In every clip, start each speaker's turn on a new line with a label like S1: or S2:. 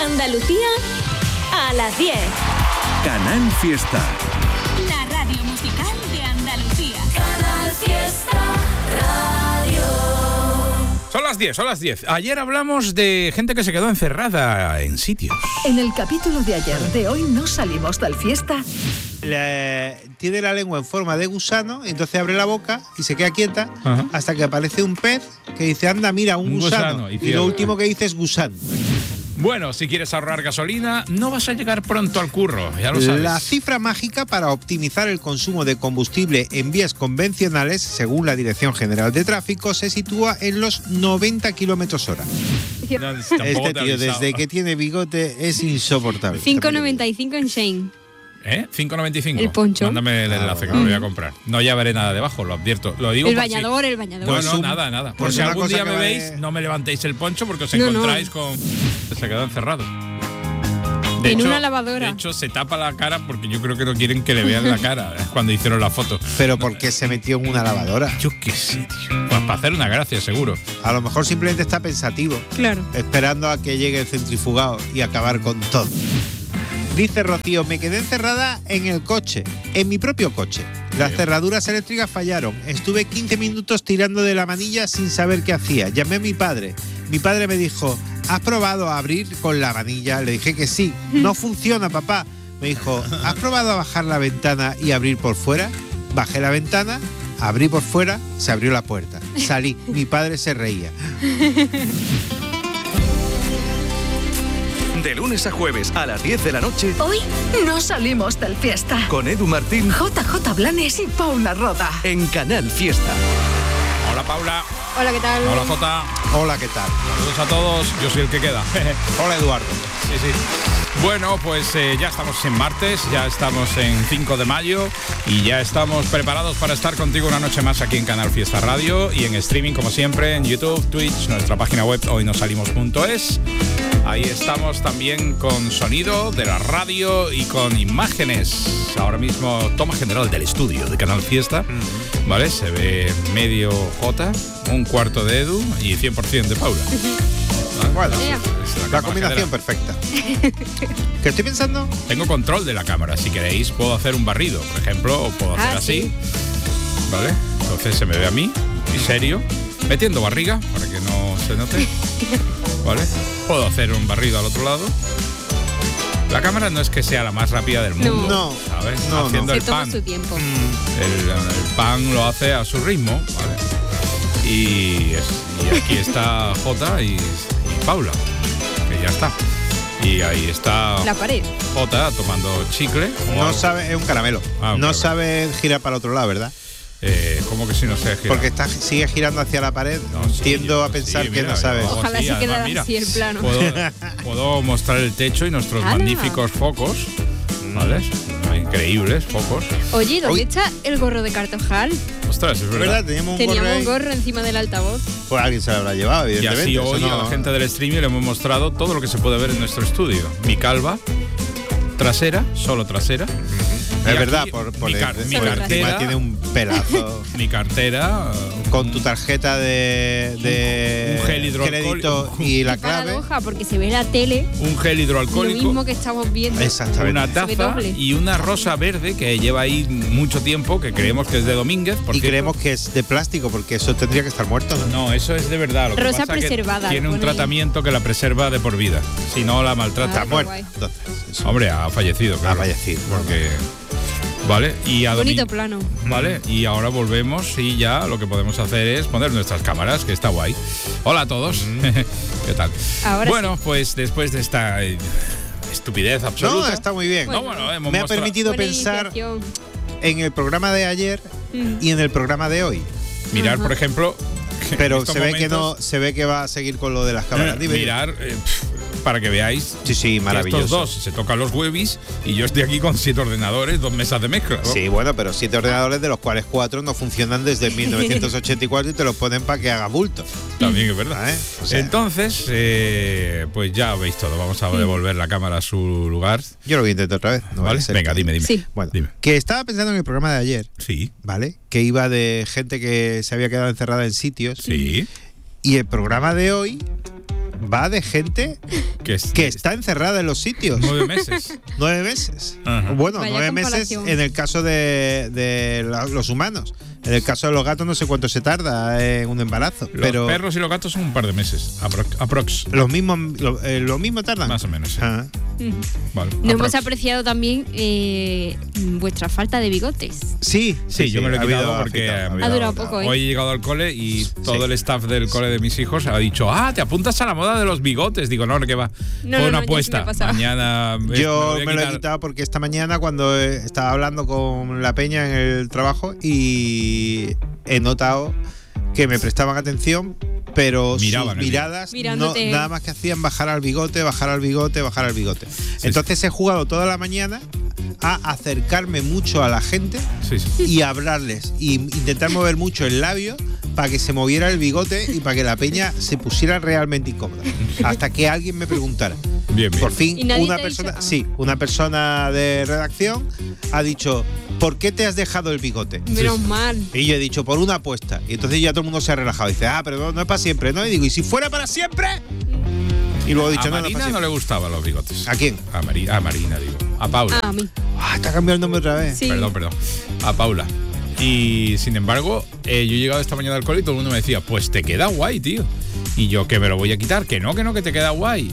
S1: Andalucía a las 10.
S2: Canal Fiesta.
S1: La radio musical de Andalucía. Canal Fiesta Radio.
S3: Son las 10. Ayer hablamos de gente que se quedó encerrada en sitios.
S4: En el capítulo de ayer de Hoy no salimos del fiesta.
S5: Tiene la lengua en forma de gusano, entonces abre la boca y se queda quieta.
S3: Ajá.
S5: Hasta que aparece un pez que dice, anda, mira, un gusano. Y lo último que dice es gusano.
S3: Bueno, si quieres ahorrar gasolina, no vas a llegar pronto al curro, ya lo sabes.
S5: La cifra mágica para optimizar el consumo de combustible en vías convencionales, según la Dirección General de Tráfico, se sitúa en los 90 kilómetros hora.
S3: No,
S5: Este tío, desde que tiene bigote, es insoportable.
S6: 5,95 en Shein.
S3: ¿Eh? 5,95.
S6: El poncho.
S3: Mándame el enlace que lo voy a comprar. No llevaré nada debajo, lo advierto. Lo digo
S6: El
S3: por
S6: bañador.
S3: Pues no, nada. Por si algún día me veis, no me levantéis el poncho porque os encontráis con... Se quedó encerrado.
S6: En una lavadora.
S3: De hecho, se tapa la cara porque yo creo que no quieren que le vean la cara cuando hicieron la foto.
S5: ¿Pero por qué se metió en una lavadora?
S3: Yo qué sé, tío. Pues para hacer una gracia, seguro.
S5: A lo mejor simplemente está pensativo.
S6: Claro.
S5: Esperando a que llegue el centrifugado y acabar con todo. Dice Rocío, me quedé encerrada en el coche, en mi propio coche. Las cerraduras eléctricas fallaron. Estuve 15 minutos tirando de la manilla sin saber qué hacía. Llamé a mi padre. Mi padre me dijo, ¿has probado a abrir con la manilla? Le dije que sí. No funciona, papá. Me dijo, ¿has probado a bajar la ventana y abrir por fuera? Bajé la ventana, abrí por fuera, se abrió la puerta. Salí. Mi padre se reía.
S2: De lunes a jueves a las 10 de la noche.
S4: Hoy no salimos del fiesta.
S2: Con Edu Martín,
S4: JJ Blanes y Paula Roda.
S2: en Canal Fiesta.
S3: Hola, Paula.
S6: Hola, ¿qué tal?
S3: Hola, Jota.
S5: Hola, ¿qué tal?
S3: Saludos a todos. Yo soy el que queda.
S5: Hola, Eduardo.
S3: Sí. Bueno, pues ya estamos en martes, ya estamos en 5 de mayo y ya estamos preparados para estar contigo una noche más aquí en Canal Fiesta Radio y en streaming, como siempre, en YouTube, Twitch, nuestra página web hoynosalimos.es. Ahí estamos también con sonido de la radio y con imágenes. Ahora mismo toma general del estudio de Canal Fiesta, ¿vale? Se ve medio Jota, un cuarto de Edu y 100% de Paula.
S5: Bueno,
S3: Es
S5: la combinación perfecta. ¿Qué estoy pensando?
S3: Tengo control de la cámara. Si queréis, puedo hacer un barrido, por ejemplo, o puedo hacer así.
S6: sí.
S3: ¿Vale? Entonces se me ve a mí, muy serio, metiendo barriga para que no se note. ¿Vale? Puedo hacer un barrido al otro lado. La cámara no es que sea la más rápida del mundo.
S5: No.
S3: ¿Sabes?
S5: No,
S3: Haciendo
S6: Se
S3: el
S6: toma
S3: pan.
S6: su tiempo.
S3: El pan lo hace a su ritmo, ¿vale? Y aquí está Jota y Paula, que ya está. Y ahí está
S6: La pared.
S3: Jota tomando chicle. o
S5: No
S3: algo.
S5: sabe, es un caramelo.
S3: Un
S5: No
S3: caramelo.
S5: sabe girar para el otro lado, ¿verdad?
S3: ¿Cómo que si no se gira?
S5: Porque sigue girando hacia la pared.
S3: No, sí,
S5: Tiendo
S3: yo-
S5: a pensar
S3: sí,
S5: que
S3: mira,
S5: no sabe.
S3: yo hago
S6: Ojalá se
S3: además,
S6: quedara
S3: mira,
S6: así el plano.
S3: Puedo mostrar el techo y nuestros
S6: ¡Hala!
S3: magníficos focos, ¿vale? Increíbles focos.
S6: Oye, ¿dónde
S5: Uy.
S6: está el gorro de Cartojal?
S3: Ostras, es verdad.
S5: ¿Verdad? Teníamos un gorro
S6: Teníamos
S5: ahí.
S6: un gorro encima del altavoz.
S5: Pues alguien se lo habrá llevado,
S3: Y
S5: evidentemente.
S3: así
S5: Eso
S3: hoy
S5: no-
S3: a la gente del streaming le hemos mostrado todo lo que se puede ver en nuestro estudio. Mi calva trasera, solo trasera. Y
S5: Es
S3: aquí
S5: verdad, por
S3: mi
S5: encima
S3: cartera,
S5: tiene un pelazo.
S3: mi cartera
S5: Con tu tarjeta de
S3: un gel hidroalcohólico.
S5: crédito y la
S6: Qué
S5: clave.
S6: paradoja, porque se ve la tele,
S3: un gel
S6: lo
S3: hidroalcohólico,
S6: mismo que estamos viendo.
S5: Exactamente.
S3: una
S6: Se ve
S3: taza
S6: doble.
S3: y una rosa verde que lleva ahí mucho tiempo, que creemos que es de Domínguez. Por
S5: Y
S3: cierto.
S5: creemos que es de plástico porque eso tendría que estar muerto, ¿no?
S3: No, eso es de verdad. Lo que
S6: Rosa
S3: pasa es que
S6: preservada,
S3: tiene un
S6: pone ahí.
S3: tratamiento que la preserva de por vida. Si no, la maltrata.
S6: Ah,
S5: Está muerto.
S6: guay.
S5: Entonces, eso.
S3: Hombre, ha fallecido, claro.
S5: Ha fallecido.
S3: Porque. Vale, y a
S6: Bonito
S3: Domin-
S6: plano.
S3: Vale, y ahora volvemos y ya lo que podemos hacer es poner nuestras cámaras, que está guay. Hola a todos. ¿Qué tal?
S6: Ahora
S3: bueno, pues después de esta estupidez absoluta.
S5: No, está muy bien.
S3: No, bueno, hemos
S5: Me ha
S3: mostrado-
S5: permitido
S6: Buena
S5: pensar
S6: iniciación.
S5: en el programa de ayer y en el programa de hoy.
S3: Mirar,
S6: Ajá.
S3: por ejemplo.
S5: Pero
S3: en estos
S5: se ve que
S3: momentos,
S5: no, se ve que va a seguir con lo de las cámaras. Dime.
S3: mirar, para que veáis.
S5: Sí, sí,
S3: que
S5: maravilloso.
S3: estos dos se tocan los huevis y yo estoy aquí con 7 ordenadores, 2 mesas de mezcla. ¿no?
S5: Sí, bueno, pero 7 ordenadores de los cuales 4 no funcionan desde 1984 y te los ponen para que haga bulto.
S3: También es verdad.
S5: O sea,
S3: Entonces, pues ya veis todo. Vamos a devolver la cámara a su lugar.
S5: yo lo voy a intentar otra vez. No vaya
S3: ¿Vale?
S5: a ser
S3: Venga,
S5: que-
S3: dime.
S6: Sí.
S5: Bueno,
S3: Dime.
S5: que estaba pensando en el programa de ayer,
S3: Sí,
S5: ¿vale? Que iba de gente que se había quedado encerrada en sitios.
S3: sí.
S5: Y el programa de hoy va de gente que está encerrada en los sitios.
S3: 9 meses.
S5: 9 meses.
S3: Ajá.
S5: Bueno,
S6: Vaya
S5: 9 meses
S6: comparación.
S5: en el caso de los humanos. En el caso de los gatos no sé cuánto se tarda en un embarazo.
S3: Los
S5: pero
S3: perros y los gatos son un par de meses, aprox.
S5: lo mismo tardan.
S3: Más o menos, sí.
S5: Ah.
S3: Vale,
S6: No hemos
S3: aprox.
S6: apreciado también vuestra falta de bigotes.
S5: Sí,
S3: Sí, yo me lo he
S5: ha habido
S3: quitado porque
S5: afeitado.
S6: Ha durado poco, ¿eh?
S3: hoy he llegado al cole y todo
S5: Sí.
S3: el staff del cole de mis hijos ha dicho, te apuntas a la moda de los bigotes. Digo, no, que va.
S6: No,
S3: Fue
S6: no,
S3: una
S6: no, ya se
S3: apuesta.
S6: me ha pasado.
S3: Mañana
S5: Yo
S3: voy a
S5: me lo he
S3: quitar.
S5: quitado porque esta mañana cuando estaba hablando con la peña en el trabajo y he notado que me prestaban atención, pero
S3: Miraban
S5: sus
S3: el
S5: miradas no,
S6: Mirándote.
S5: nada más que hacían bajar al bigote, bajar al bigote, bajar al bigote. Entonces he jugado toda la mañana a acercarme mucho a la gente
S3: Sí, sí.
S5: y hablarles y intentar mover mucho el labio para que se moviera el bigote y para que la peña se pusiera realmente incómoda. Hasta que alguien me preguntara.
S3: Bien, bien.
S5: Por fin,
S6: ¿Y nadie
S5: una
S6: te ha
S5: persona,
S6: dicho?
S5: sí, una persona de redacción ha dicho, ¿por qué te has dejado el bigote?
S6: Menos mal.
S5: Y yo he dicho, por una apuesta. Y entonces ya todo el mundo se ha relajado. Y dice, pero no es para siempre, ¿no? Y digo, ¿y si fuera para siempre? Y luego he dicho,
S3: A
S5: no es
S3: Marina
S5: para
S3: no le
S5: siempre.
S3: gustaban los bigotes.
S5: ¿A quién?
S3: A Marina, digo. A Paula.
S6: A mí.
S5: Te ha cambiado el nombre otra vez.
S6: Sí.
S3: Perdón. A Paula. Y sin embargo, yo he llegado esta mañana al cole y todo el mundo me decía, pues te queda guay, tío. Y yo, que me lo voy a quitar, que no, que te queda guay.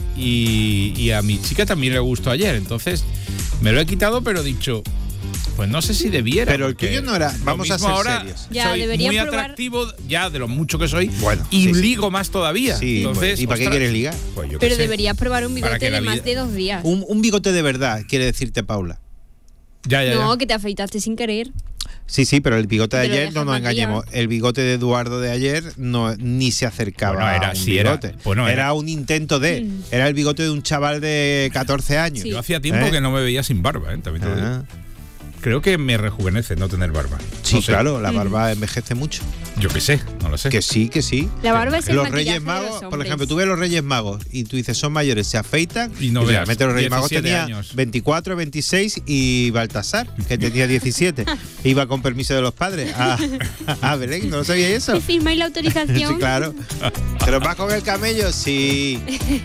S3: Y a mi chica también le gustó ayer. Entonces, me lo he quitado, pero he dicho, pues no sé si debiera.
S5: Pero el
S3: porque
S5: tuyo no era-
S3: lo
S5: vamos a
S3: mismo
S5: ser
S3: ahora
S5: serios.
S6: Ya,
S3: soy
S6: debería
S3: muy
S6: probar-
S3: atractivo, ya de lo mucho que soy.
S5: Bueno,
S3: y
S5: sí, sí.
S3: ligo más todavía.
S5: Sí,
S3: Entonces,
S5: ¿y para qué
S3: ostras,
S5: quieres ligar?
S3: Pues yo qué
S6: Pero
S3: sé.
S6: deberías probar un
S3: Para
S6: bigote
S3: que la
S6: de más
S3: vida-
S6: de 2 días.
S5: Un bigote de verdad, quiere decirte Paula.
S3: Ya.
S6: No, que te afeitaste sin querer.
S5: Sí, pero el bigote de
S6: Te lo
S5: ayer,
S6: dejas
S5: no nos
S6: maquillar.
S5: engañemos. El bigote de Eduardo de ayer ni se acercaba
S3: Bueno, era
S5: a un
S3: así, era-
S5: bigote.
S3: bueno,
S5: era
S3: era-
S5: un intento de. Era el bigote de un chaval de 14 años.
S6: Sí.
S3: Yo hacía tiempo
S5: ¿Eh?
S3: que no me veía sin barba, también te lo digo.
S5: Ah.
S3: Creo que me rejuvenece no tener barba.
S5: Sí,
S3: No sé.
S5: claro, la barba envejece mucho.
S3: Yo qué sé, no lo sé.
S5: Que sí, que sí.
S6: La barba es el
S5: Los
S6: maquillaje
S5: Reyes
S6: de
S5: Magos,
S6: los
S5: por
S6: hombres.
S5: ejemplo, tú ves los Reyes Magos y tú dices, son mayores, se afeitan.
S3: Y no veas,
S5: realmente los Reyes Magos
S3: 17
S5: tenían
S3: años.
S5: 24, 26 y Baltasar, que tenía 17. Iba con permiso de los padres a Belén, ¿no lo sabíais eso?
S6: ¿Y firmáis la autorización?
S5: Sí, claro. ¿Pero vas con el camello? Sí.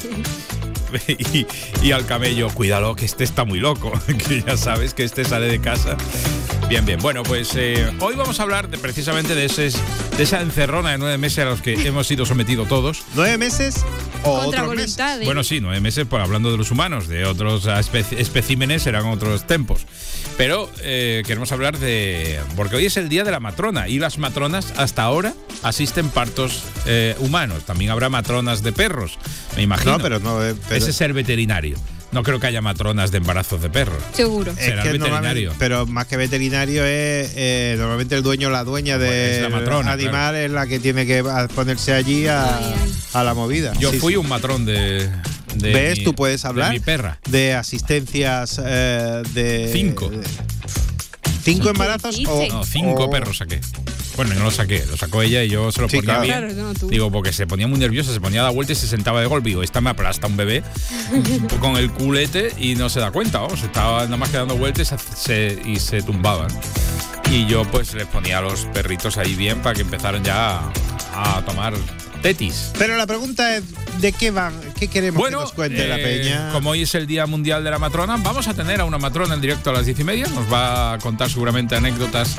S3: y al camello, cuídalo, que este está muy loco, que ya sabes que este sale de casa. Bien. Bueno, pues hoy vamos a hablar precisamente de esa encerrona de 9 meses a los que hemos sido sometidos todos.
S5: 9 meses o
S6: Contra
S5: otros meses.
S6: voluntad. ¿eh?
S3: Bueno, sí, 9 meses, por hablando de los humanos, de otros especímenes eran otros tiempos. Pero queremos hablar porque hoy es el día de la matrona y las matronas hasta ahora asisten partos humanos. También habrá matronas de perros, me imagino.
S5: No, pero no.
S3: Ese es ser veterinario. No creo que haya matronas de embarazos de perros.
S6: Seguro.
S3: será el veterinario.
S5: normalmente- pero más que veterinario es normalmente el dueño o la dueña
S3: Pues es
S5: del
S3: la matrona,
S5: animal
S3: claro.
S5: es la que tiene que ponerse allí
S6: Ay, ay.
S5: a la movida.
S3: Yo
S5: Sí,
S3: fui
S5: sí.
S3: un matrón de
S5: ¿Ves?
S3: mi-
S5: Tú puedes hablar
S3: de mi perra.
S5: de asistencias de
S3: 5.
S5: 5 embarazos
S6: ¿Qué
S5: o
S6: dices?
S3: No, 5
S5: o-
S3: perros saqué. Bueno, no lo saqué, lo sacó ella y yo se lo
S5: Sí,
S3: ponía
S5: claro.
S3: bien.
S6: Claro, no, tú.
S3: Digo, porque se ponía muy nerviosa, se ponía a dar vuelta y se sentaba de golpe. Digo, esta me aplasta un bebé con el culete y no se da cuenta, vamos. Estaba nada más que dando vueltas y se tumbaban. Y yo pues les ponía a los perritos ahí bien para que empezaran ya a tomar tetis.
S5: Pero la pregunta es ¿de qué van? ¿Qué queremos que nos cuente la peña?
S3: Como hoy es el Día Mundial de la Matrona, vamos a tener a una matrona en directo a las 10:30. Nos va a contar seguramente anécdotas.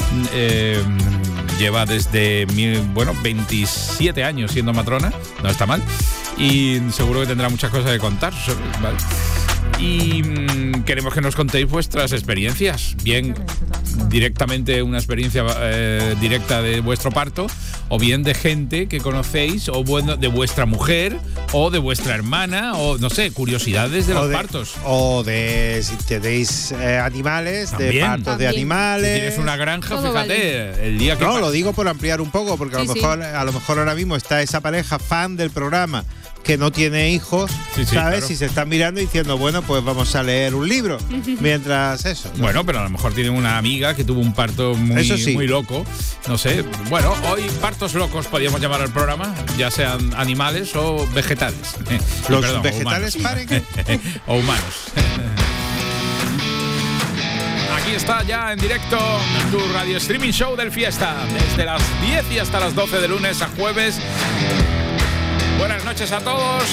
S3: Lleva desde 27 años siendo matrona, no está mal. Y seguro que tendrá muchas cosas que contar. ¿Vale? Y queremos que nos contéis vuestras experiencias, bien directamente una experiencia directa de vuestro parto, o bien de gente que conocéis, o bueno, de vuestra mujer, o de vuestra hermana, o no sé, curiosidades de los partos.
S5: O de si tenéis animales, de
S3: También.
S5: partos de
S6: También.
S3: Si
S5: animales.
S3: tienes una granja,
S6: Todo
S3: fíjate,
S6: vale.
S3: el día que
S5: No, lo digo por ampliar un poco, porque
S6: Sí, sí.
S5: a lo mejor ahora mismo está esa pareja fan del programa que no tiene hijos,
S3: Sí, sí,
S5: ¿sabes?
S3: claro.
S5: Y se están mirando y diciendo, bueno, pues vamos a leer un libro mientras eso. ¿no?
S3: Bueno, pero a lo mejor tienen una amiga que tuvo un parto
S5: Eso sí.
S3: muy loco. No sé. Bueno, hoy partos locos podríamos llamar al programa, ya sean animales o vegetales.
S5: Los
S3: Perdón, o
S5: vegetales
S3: humanos.
S5: paren.
S3: O humanos. Aquí está ya en directo tu radio streaming show del Fiesta, desde las 10 y hasta las 12 de lunes a jueves. Buenas noches a todos.